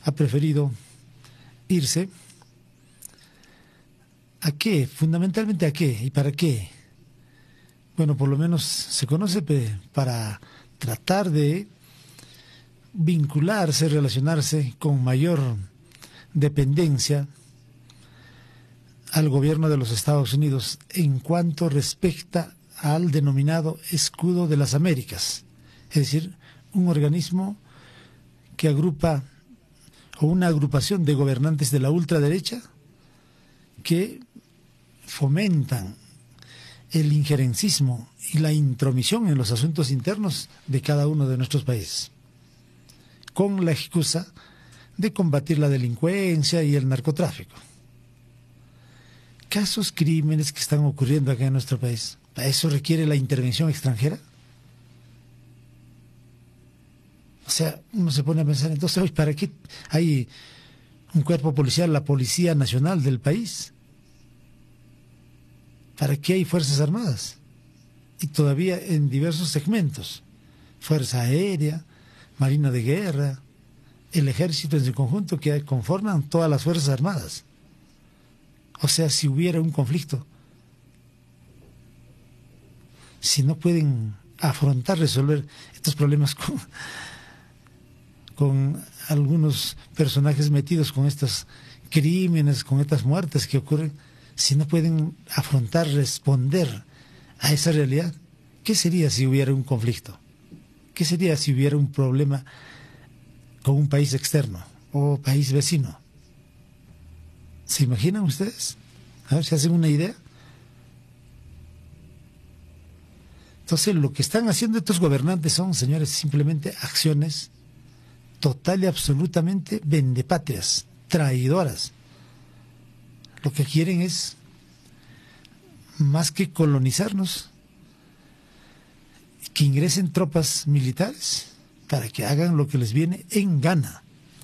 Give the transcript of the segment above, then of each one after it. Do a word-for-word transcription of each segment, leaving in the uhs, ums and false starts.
ha preferido irse. ¿A qué? Fundamentalmente ¿a qué? ¿Y para qué? Bueno, por lo menos se conoce para tratar de vincularse, relacionarse con mayor dependencia al gobierno de los Estados Unidos en cuanto respecta al denominado Escudo de las Américas, es decir, un organismo que agrupa, o una agrupación de gobernantes de la ultraderecha que fomentan el injerencismo y la intromisión en los asuntos internos de cada uno de nuestros países, con la excusa de combatir la delincuencia y el narcotráfico. Casos, crímenes que están ocurriendo acá en nuestro país, ¿para eso requiere la intervención extranjera? O sea, uno se pone a pensar, entonces, ¿para qué hay un cuerpo policial, la Policía Nacional del país? ¿Para qué hay Fuerzas Armadas? Y todavía en diversos segmentos. Fuerza Aérea, Marina de Guerra, el Ejército en su conjunto, que conforman todas las Fuerzas Armadas. O sea, si hubiera un conflicto, si no pueden afrontar, resolver estos problemas con, con algunos personajes metidos con estos crímenes, con estas muertes que ocurren, si no pueden afrontar, responder a esa realidad, ¿qué sería si hubiera un conflicto? ¿Qué sería si hubiera un problema con un país externo o país vecino? ¿Se imaginan ustedes? A ver si hacen una idea. Entonces, lo que están haciendo estos gobernantes son, señores, simplemente acciones total y absolutamente vendepatrias, traidoras. Lo que quieren es, más que colonizarnos, que ingresen tropas militares para que hagan lo que les viene en gana.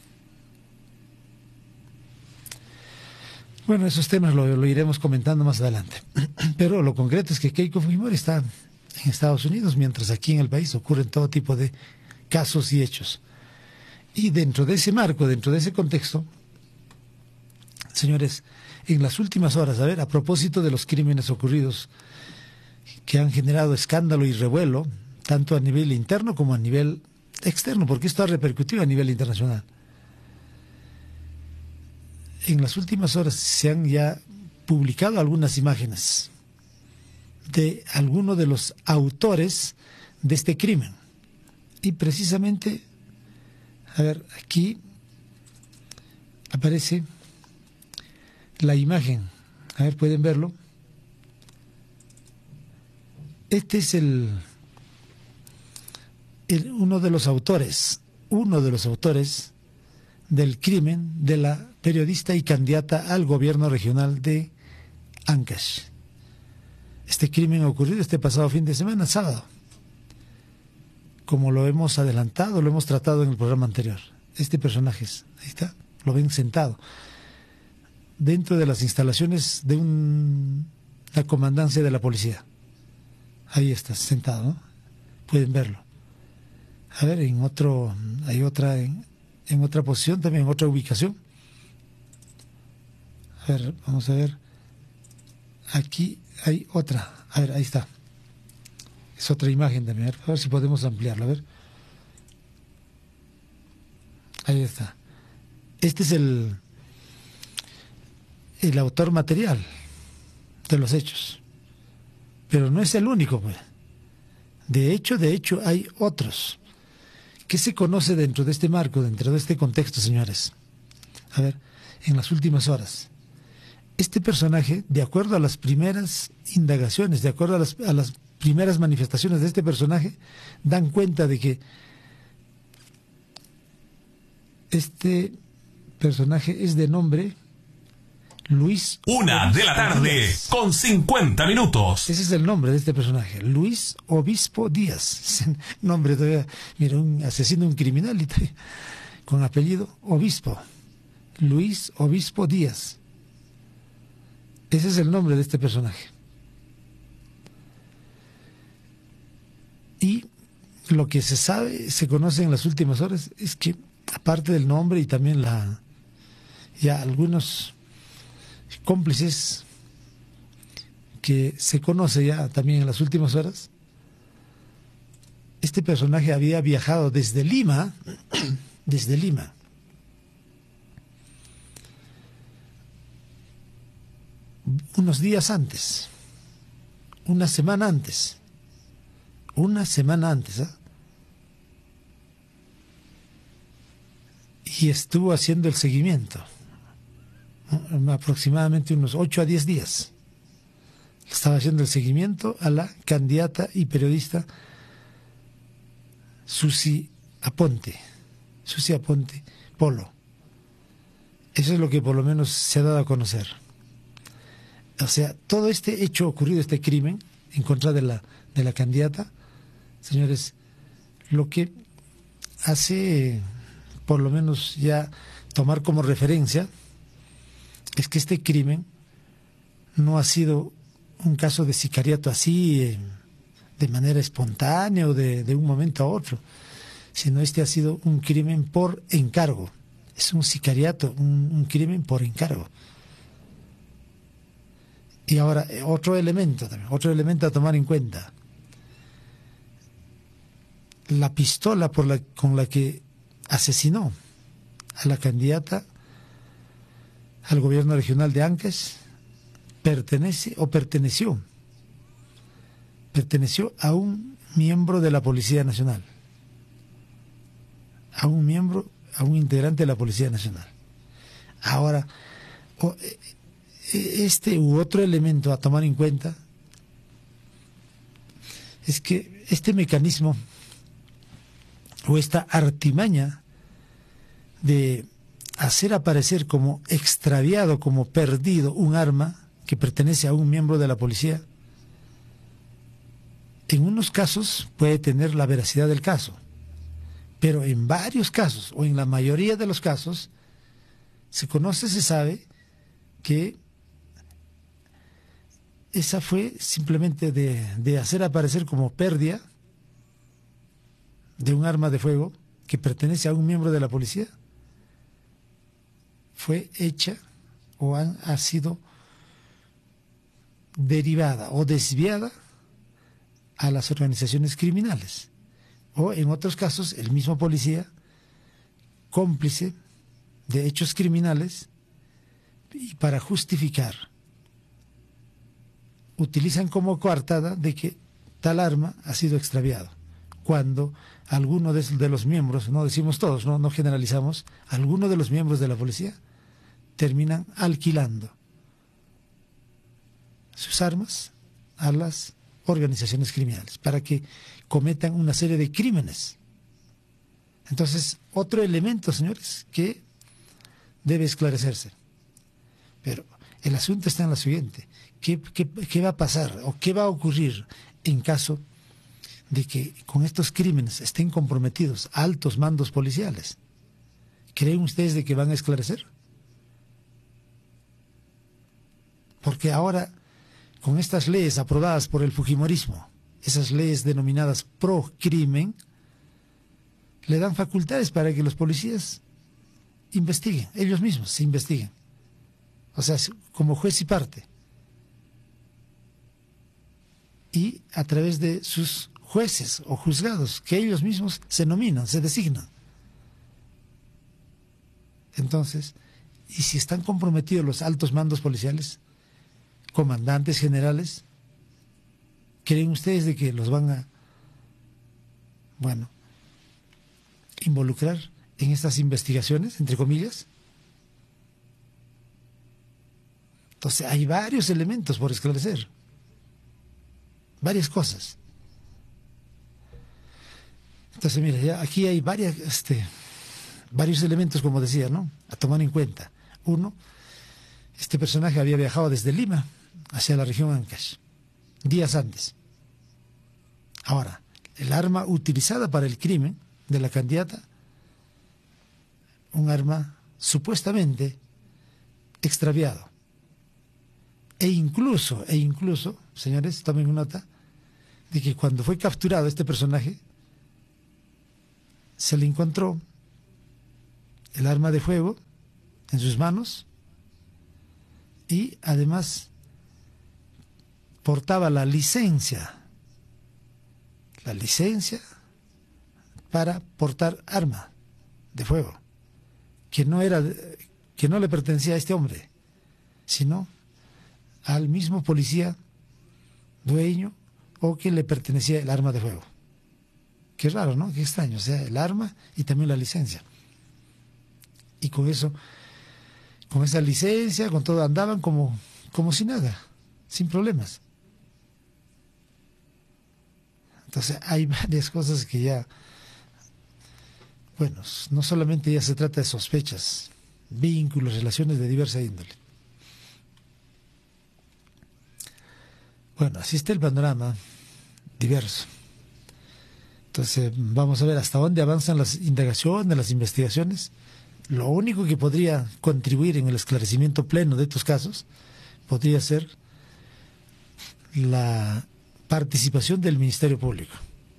Bueno, esos temas lo, lo iremos comentando más adelante. Pero lo concreto es que Keiko Fujimori está en Estados Unidos, mientras aquí en el país ocurren todo tipo de casos y hechos. Y dentro de ese marco, dentro de ese contexto, señores, en las últimas horas, a ver, a propósito de los crímenes ocurridos que han generado escándalo y revuelo, tanto a nivel interno como a nivel externo, porque esto ha repercutido a nivel internacional. En las últimas horas se han ya publicado algunas imágenes de algunos de los autores de este crimen. Y precisamente, a ver, aquí aparece la imagen, a ver, pueden verlo. Este es el, el uno de los autores, uno de los autores del crimen de la periodista y candidata al gobierno regional de Ancash. Este crimen ha ocurrido este pasado fin de semana, sábado. Como lo hemos adelantado, lo hemos tratado en el programa anterior. Este personaje, es, ahí está, lo ven sentado dentro de las instalaciones de un, la comandancia de la policía. Ahí está, sentado, ¿no? Pueden verlo. A ver, en otro, hay otra, en, en otra posición, también en otra ubicación. A ver, vamos a ver. Aquí hay otra. A ver, ahí está. Es otra imagen también. A ver si podemos ampliarla. A ver. Ahí está. Este es el, el autor material de los hechos. Pero no es el único, pues. De hecho, de hecho, hay otros. ¿Qué se conoce dentro de este marco, dentro de este contexto, señores? A ver, en las últimas horas. Este personaje, de acuerdo a las primeras indagaciones, de acuerdo a las, a las primeras manifestaciones de este personaje, dan cuenta de que este personaje es de nombre Luis Una Obispo de la tarde Díaz. con cincuenta minutos. Ese es el nombre de este personaje, Luis Obispo Díaz. Nombre todavía, mira, un asesino, un criminal y todavía, con apellido Obispo. Luis Obispo Díaz. Ese es el nombre de este personaje. Y lo que se sabe, se conoce en las últimas horas, es que aparte del nombre y también la ya algunos cómplices que se conoce ya también en las últimas horas, este personaje había viajado desde Lima, desde Lima, unos días antes, una semana antes, una semana antes, ¿eh? Y estuvo haciendo el seguimiento, ¿no? Aproximadamente unos ocho a diez días. Estaba haciendo el seguimiento a la candidata y periodista Susi Aponte, Susi Aponte Polo. Eso es lo que por lo menos se ha dado a conocer. O sea, todo este hecho ocurrido, este crimen en contra de la, de la candidata, señores, lo que hace por lo menos ya tomar como referencia es que este crimen no ha sido un caso de sicariato así, eh, de manera espontánea o de, de un momento a otro, sino este ha sido un crimen por encargo. Es un sicariato, un, un crimen por encargo. Y ahora, otro elemento también, otro elemento a tomar en cuenta. La pistola por la, con la que asesinó a la candidata al gobierno regional de Ancash pertenece o perteneció, perteneció a un miembro de la Policía Nacional, a un miembro, a un integrante de la Policía Nacional. Ahora, este u otro elemento a tomar en cuenta es que este mecanismo o esta artimaña de hacer aparecer como extraviado, como perdido un arma que pertenece a un miembro de la policía, en unos casos puede tener la veracidad del caso, pero en varios casos, o en la mayoría de los casos, se conoce, se sabe que esa fue simplemente de, de hacer aparecer como pérdida de un arma de fuego que pertenece a un miembro de la policía, fue hecha o han, ha sido derivada o desviada a las organizaciones criminales, o en otros casos el mismo policía cómplice de hechos criminales, y para justificar utilizan como coartada de que tal arma ha sido extraviado, cuando alguno de, de los miembros, no decimos todos, no, no generalizamos, algunos de los miembros de la policía terminan alquilando sus armas a las organizaciones criminales para que cometan una serie de crímenes. Entonces, otro elemento, señores, que debe esclarecerse. Pero el asunto está en lo siguiente: ¿qué, qué, qué va a pasar o qué va a ocurrir en caso de que con estos crímenes estén comprometidos altos mandos policiales? ¿Creen ustedes de que van a esclarecer? Porque ahora, con estas leyes aprobadas por el fujimorismo, esas leyes denominadas pro crimen, le dan facultades para que los policías investiguen, ellos mismos se investiguen. O sea, como juez y parte. Y a través de sus jueces o juzgados, que ellos mismos se nominan, se designan. Entonces, y si están comprometidos los altos mandos policiales, comandantes generales, ¿creen ustedes de que los van a, bueno, involucrar en estas investigaciones, entre comillas? Entonces hay varios elementos por esclarecer, varias cosas. Entonces, mira, ya aquí hay varias, este, varios elementos, como decía, ¿no?, a tomar en cuenta. Uno, este personaje había viajado desde Lima hacia la región Ancash días antes. Ahora, el arma utilizada para el crimen de la candidata, un arma supuestamente extraviado. E incluso, e incluso, señores, tomen nota de que cuando fue capturado este personaje, se le encontró el arma de fuego en sus manos y además portaba la licencia, la licencia para portar arma de fuego, que no era, que no le pertenecía a este hombre, sino al mismo policía dueño o que le pertenecía el arma de fuego. Qué raro, ¿no? Qué extraño, o sea, el arma y también la licencia. Y con eso, con esa licencia, con todo, andaban como, como si nada, sin problemas. Entonces hay varias cosas que ya, bueno, no solamente ya se trata de sospechas, vínculos, relaciones de diversa índole. Bueno, así está el panorama diverso. Entonces vamos a ver hasta dónde avanzan las indagaciones, las investigaciones. Lo único que podría contribuir en el esclarecimiento pleno de estos casos podría ser la participación del Ministerio Público.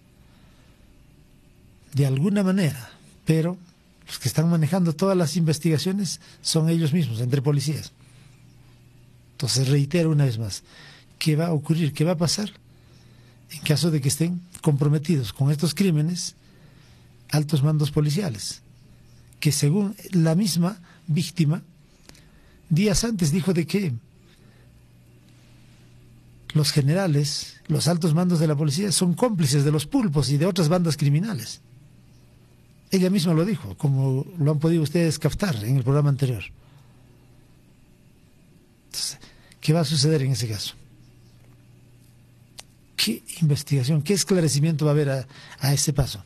De alguna manera, pero los que están manejando todas las investigaciones son ellos mismos, entre policías. Entonces reitero una vez más, ¿qué va a ocurrir? ¿Qué va a pasar? En caso de que estén comprometidos con estos crímenes altos mandos policiales, que según la misma víctima, días antes dijo de que los generales, los altos mandos de la policía son cómplices de los pulpos y de otras bandas criminales. Ella misma lo dijo, como lo han podido ustedes captar en el programa anterior. Entonces, ¿qué va a suceder en ese caso? ¿Qué investigación, qué esclarecimiento va a haber a, a ese paso?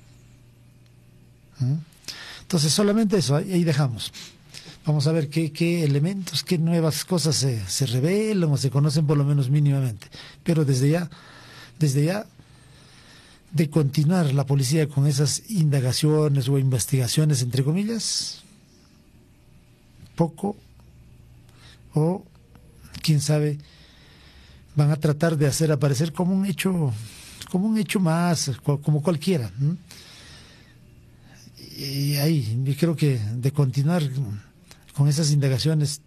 ¿Mm? Entonces, solamente eso, ahí dejamos. Vamos a ver qué, qué elementos, qué nuevas cosas se, se revelan o se conocen por lo menos mínimamente. Pero desde ya, desde ya, de continuar la policía con esas indagaciones o investigaciones, entre comillas, poco, o quién sabe, van a tratar de hacer aparecer como un hecho, como un hecho más, como cualquiera. ¿Mm? Y ahí, yo creo que de continuar con esas indagaciones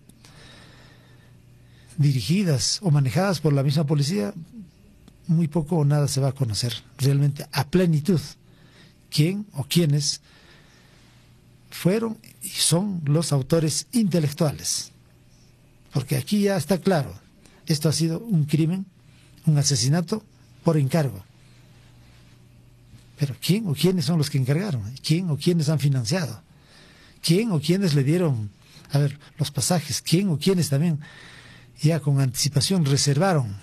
dirigidas o manejadas por la misma policía, muy poco o nada se va a conocer realmente a plenitud quién o quiénes fueron y son los autores intelectuales. Porque aquí ya está claro, esto ha sido un crimen, un asesinato por encargo. Pero ¿quién o quiénes son los que encargaron? ¿Quién o quiénes han financiado? ¿Quién o quiénes le dieron, a ver, los pasajes? ¿Quién o quiénes también ya con anticipación reservaron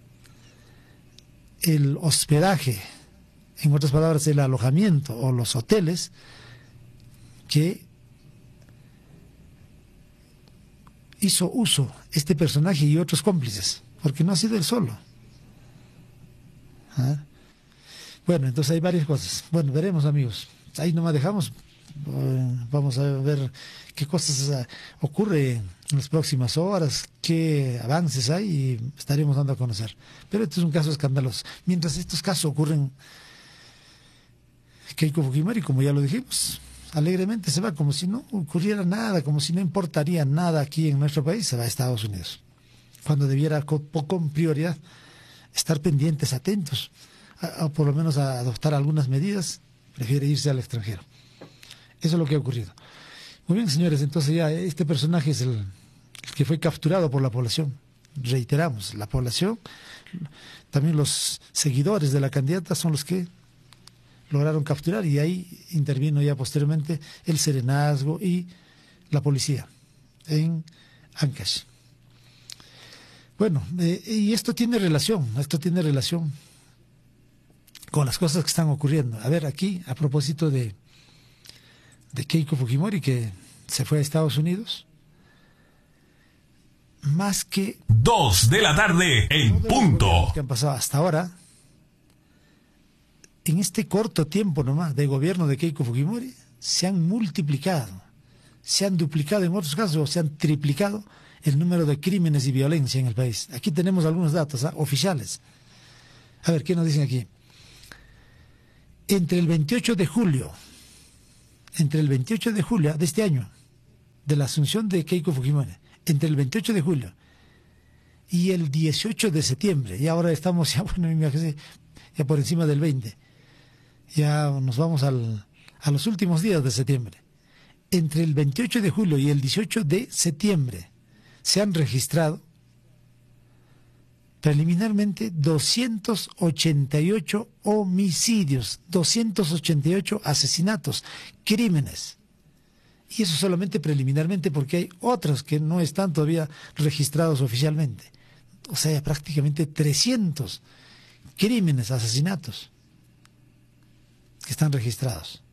el hospedaje, en otras palabras, el alojamiento o los hoteles que hizo uso este personaje y otros cómplices? Porque no ha sido él solo. ¿Ah? Bueno, entonces hay varias cosas. Bueno, veremos, amigos. Ahí nomás dejamos. Uh, vamos a ver qué cosas uh, ocurre en las próximas horas, qué avances hay y estaremos dando a conocer. Pero este es un caso escandaloso. Mientras estos casos ocurren, Keiko Fujimori, como ya lo dijimos, alegremente se va como si no ocurriera nada, como si no importaría nada aquí en nuestro país, se va a Estados Unidos. Cuando debiera con, con prioridad estar pendientes, atentos, o por lo menos a adoptar algunas medidas, prefiere irse al extranjero. Eso es lo que ha ocurrido. Muy bien, señores, entonces ya este personaje es el, el que fue capturado por la población. Reiteramos, la población, también los seguidores de la candidata son los que lograron capturar, y ahí intervino ya posteriormente el serenazgo y la policía en Ancash. Bueno, eh, y esto tiene relación, esto tiene relación con las cosas que están ocurriendo. A ver, aquí, a propósito de, de Keiko Fujimori, que se fue a Estados Unidos, más que... Dos de la tarde en punto. Que han pasado hasta ahora, en este corto tiempo nomás de gobierno de Keiko Fujimori, se han multiplicado, se han duplicado en otros casos, o se han triplicado el número de crímenes y violencia en el país. Aquí tenemos algunos datos, ¿eh? Oficiales. A ver, ¿qué nos dicen aquí? Entre el veintiocho de julio entre el veintiocho de julio de este año, de la asunción de Keiko Fujimori, entre el veintiocho de julio y el dieciocho de septiembre, y ahora estamos ya, bueno, ya por encima del veinte, ya nos vamos al, a los últimos días de septiembre. Entre el veintiocho de julio y el dieciocho de septiembre se han registrado preliminarmente doscientos ochenta y ocho homicidios, doscientos ochenta y ocho asesinatos, crímenes. Y eso solamente preliminarmente, porque hay otros que no están todavía registrados oficialmente. O sea, prácticamente trescientos crímenes, asesinatos que están registrados.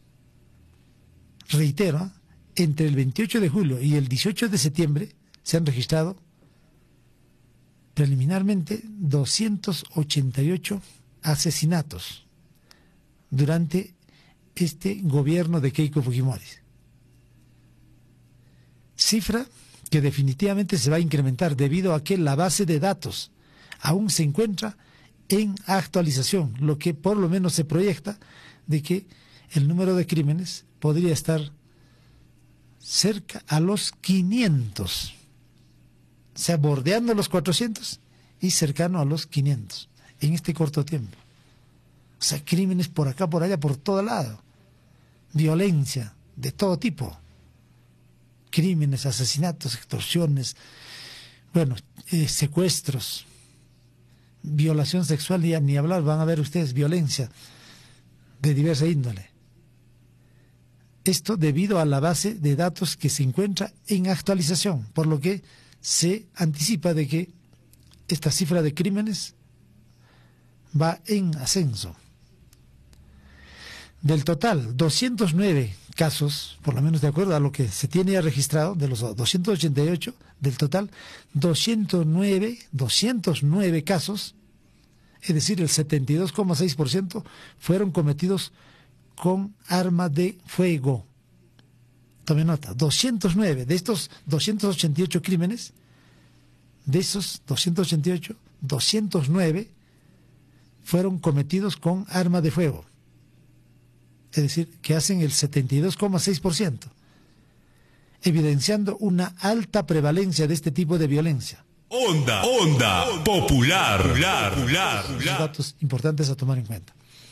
Reitero, entre el veintiocho de julio y el dieciocho de septiembre se han registrado preliminarmente doscientos ochenta y ocho asesinatos durante este gobierno de Keiko Fujimori. Cifra que definitivamente se va a incrementar debido a que la base de datos aún se encuentra en actualización, lo que por lo menos se proyecta de que el número de crímenes podría estar cerca a los quinientos, o sea, bordeando los cuatrocientos y cercano a los quinientos en este corto tiempo. O sea, crímenes por acá, por allá, por todo lado, violencia de todo tipo, crímenes, asesinatos, extorsiones, bueno, eh, secuestros, violación sexual, ya ni hablar, van a ver ustedes violencia de diversa índole. Esto debido a la base de datos que se encuentra en actualización, por lo que se anticipa de que esta cifra de crímenes va en ascenso. Del total, doscientos nueve casos, por lo menos de acuerdo a lo que se tiene ya registrado, de los doscientos ochenta y ocho, del total, doscientos nueve, doscientos nueve casos, es decir, el setenta y dos coma seis por ciento, fueron cometidos con arma de fuego. Tome nota, doscientos nueve de estos doscientos ochenta y ocho crímenes, de esos doscientos ochenta y ocho, doscientos nueve fueron cometidos con arma de fuego. Es decir, que hacen el setenta y dos coma seis por ciento, evidenciando una alta prevalencia de este tipo de violencia. Onda, onda, popular, popular, popular. Son datos importantes a tomar en cuenta.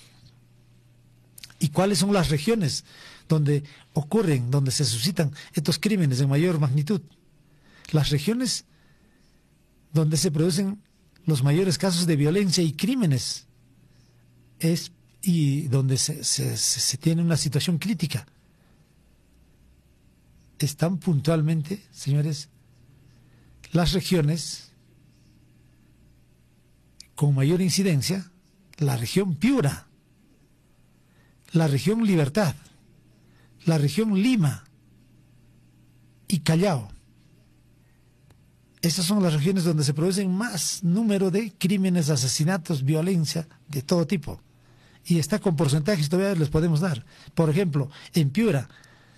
¿Y cuáles son las regiones donde ocurren, donde se suscitan estos crímenes en mayor magnitud? Las regiones donde se producen los mayores casos de violencia y crímenes es y donde se, se, se tiene una situación crítica. Están puntualmente, señores, las regiones con mayor incidencia, la región Piura, la región Libertad, la región Lima y Callao. Esas son las regiones donde se producen más número de crímenes, asesinatos, violencia de todo tipo. Y está con porcentajes todavía les podemos dar. Por ejemplo, en Piura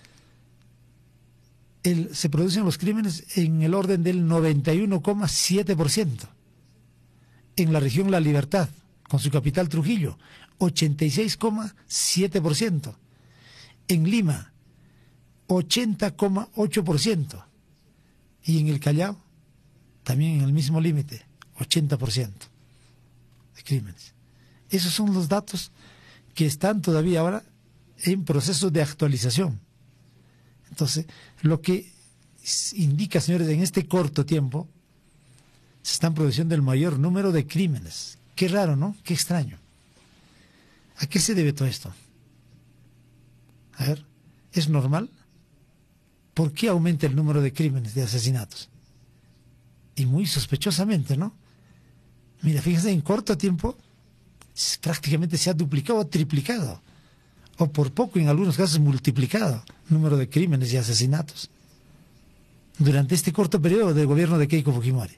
el, se producen los crímenes en el orden del noventa y uno coma siete por ciento. En la región La Libertad, con su capital Trujillo, ochenta y seis coma siete por ciento. En Lima, ochenta coma ocho por ciento. Y en el Callao, también en el mismo límite, ochenta por ciento de crímenes. Esos son los datos que están todavía ahora en proceso de actualización. Entonces, lo que indica, señores, en este corto tiempo, se están produciendo el mayor número de crímenes. Qué raro, ¿no? Qué extraño. ¿A qué se debe todo esto? A ver, ¿es normal? ¿Por qué aumenta el número de crímenes, de asesinatos? Y muy sospechosamente, ¿no? Mira, fíjense, en corto tiempo prácticamente se ha duplicado o triplicado, o por poco en algunos casos multiplicado el número de crímenes y asesinatos durante este corto periodo del gobierno de Keiko Fujimori.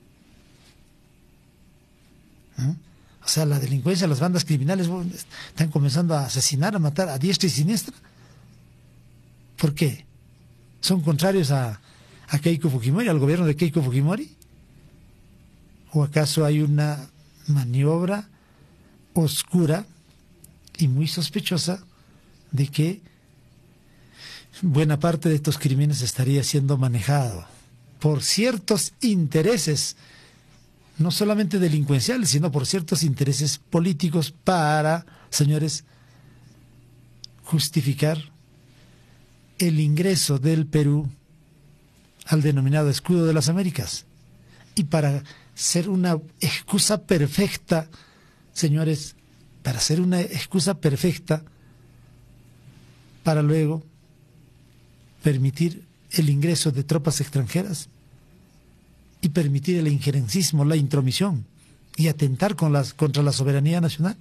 ¿Eh? O sea, la delincuencia, las bandas criminales están comenzando a asesinar, a matar a diestra y siniestra. ¿Por qué? ¿Son contrarios a, a Keiko Fujimori, al gobierno de Keiko Fujimori? ¿O acaso hay una maniobra oscura y muy sospechosa de que buena parte de estos crímenes estaría siendo manejado por ciertos intereses, no solamente delincuenciales, sino por ciertos intereses políticos para, señores, justificar el ingreso del Perú al denominado escudo de las Américas y para ser una excusa perfecta, señores, para ser una excusa perfecta para luego permitir el ingreso de tropas extranjeras y permitir el injerencismo, la intromisión y atentar con las, contra la soberanía nacional.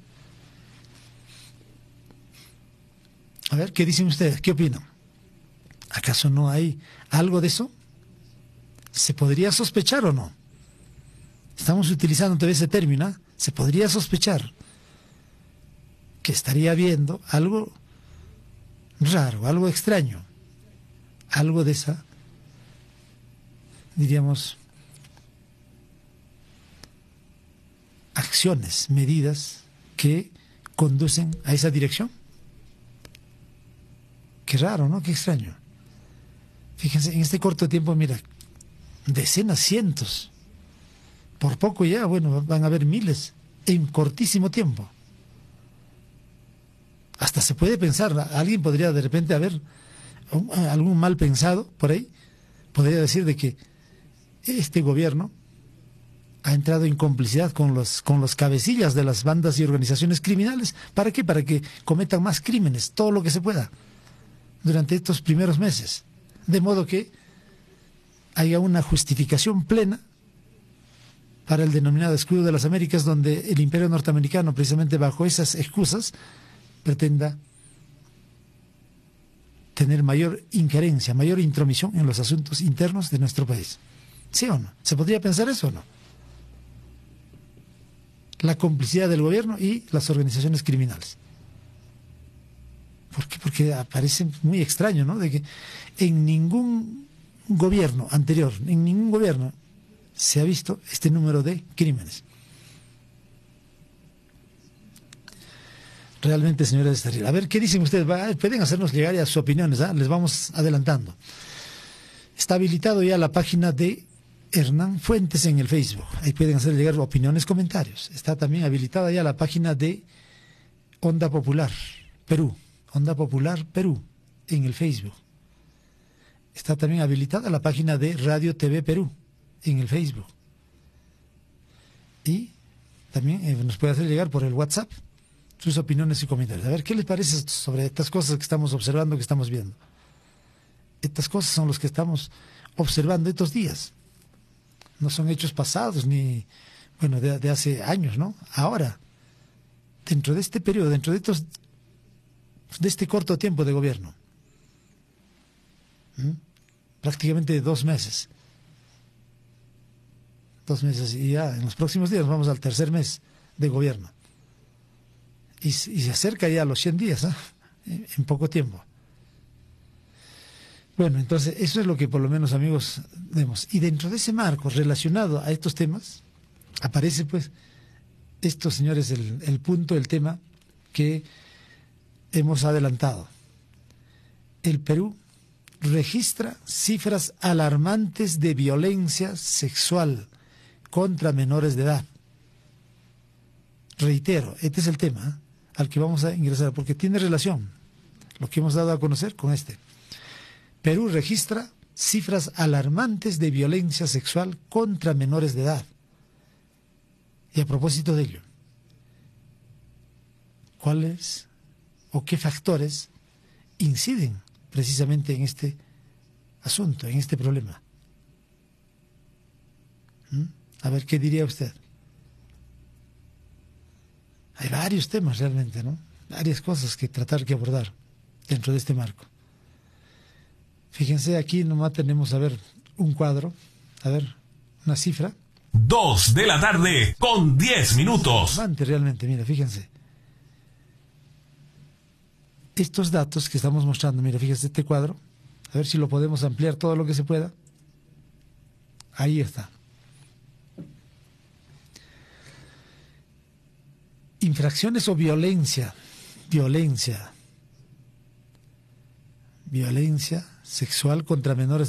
A ver, ¿qué dicen ustedes? ¿Qué opinan? ¿Acaso no hay algo de eso? ¿Se podría sospechar o no? Estamos utilizando todavía ese término, ¿eh? Se podría sospechar que estaría habiendo algo raro, algo extraño, algo de esa, diríamos, acciones, medidas que conducen a esa dirección. Qué raro, ¿no? Qué extraño. Fíjense, en este corto tiempo, mira, decenas, cientos, por poco ya, bueno, van a haber miles, en cortísimo tiempo. Hasta se puede pensar, alguien podría de repente haber algún mal pensado por ahí, podría decir de que este gobierno ha entrado en complicidad con los, con los cabecillas de las bandas y organizaciones criminales. ¿Para qué? Para que cometan más crímenes, todo lo que se pueda, durante estos primeros meses. De modo que haya una justificación plena para el denominado escudo de las Américas, donde el imperio norteamericano, precisamente bajo esas excusas, pretenda tener mayor injerencia, mayor intromisión en los asuntos internos de nuestro país. ¿Sí o no? ¿Se podría pensar eso o no? La complicidad del gobierno y las organizaciones criminales. ¿Por qué? Porque aparece muy extraño, ¿no? De que en ningún gobierno anterior, en ningún gobierno se ha visto este número de crímenes. Realmente, señores, es terrible. A ver, ¿qué dicen ustedes? Va, pueden hacernos llegar ya sus opiniones, ¿eh? Les vamos adelantando. Está habilitado ya la página de Hernán Fuentes en el Facebook. Ahí pueden hacer llegar opiniones, comentarios. Está también habilitada ya la página de Onda Popular Perú. Onda Popular Perú en el Facebook. Está también habilitada la página de Radio T V Perú en el Facebook. Y también eh, nos puede hacer llegar por el WhatsApp sus opiniones y comentarios. A ver, ¿qué les parece sobre estas cosas que estamos observando, que estamos viendo? Estas cosas son las que estamos observando estos días. No son hechos pasados, ni, bueno, de, de hace años, ¿no? Ahora, dentro de este periodo, dentro de estos, de este corto tiempo de gobierno, ¿Mm? prácticamente dos meses, dos meses, y ya en los próximos días vamos al tercer mes de gobierno. Y, y se acerca ya a los cien días, ¿eh? en, en poco tiempo. Bueno, entonces eso es lo que por lo menos, amigos, vemos. Y dentro de ese marco relacionado a estos temas, aparece pues esto, señores, el, el punto, el tema que hemos adelantado. El Perú registra cifras alarmantes de violencia sexual contra menores de edad. Reitero, este es el tema, ¿eh? al que vamos a ingresar, porque tiene relación lo que hemos dado a conocer con este. Perú registra cifras alarmantes de violencia sexual contra menores de edad. Y a propósito de ello, ¿cuáles o qué factores inciden precisamente en este asunto, en este problema? ¿Mm? A ver, ¿qué diría usted? Hay varios temas realmente, ¿no? Varias cosas que tratar que abordar dentro de este marco. Fíjense, aquí nomás tenemos, a ver, un cuadro, a ver, una cifra. Dos de la tarde con diez minutos. Alarmante realmente, mira, fíjense. Estos datos que estamos mostrando, mira, fíjense este cuadro, a ver si lo podemos ampliar todo lo que se pueda. Ahí está. Infracciones o violencia, violencia, violencia sexual contra menores